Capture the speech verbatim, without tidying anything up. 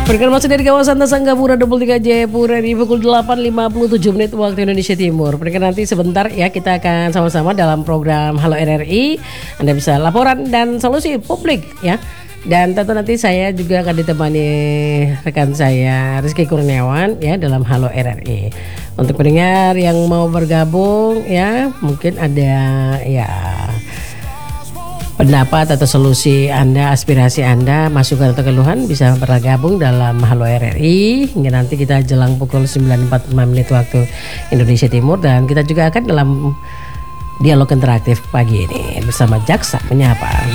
Berkan masih dari kawasan Tasanggapura dua puluh tiga Jayapura di pukul delapan lima puluh tujuh menit waktu Indonesia Timur. Berkan nanti sebentar ya kita akan sama-sama dalam program Halo R R I. Anda bisa laporan dan solusi publik ya. Dan tentu nanti saya juga akan ditemani rekan saya Rizky Kurniawan ya dalam Halo R R I. Untuk pendengar yang mau bergabung ya mungkin ada ya pendapat atau solusi Anda, aspirasi Anda, masukan atau keluhan bisa bergabung dalam Halo R R I hingga nanti kita jelang pukul sembilan empat puluh lima menit waktu Indonesia Timur. Dan kita juga akan dalam dialog interaktif pagi ini bersama Jaksa Menyapa.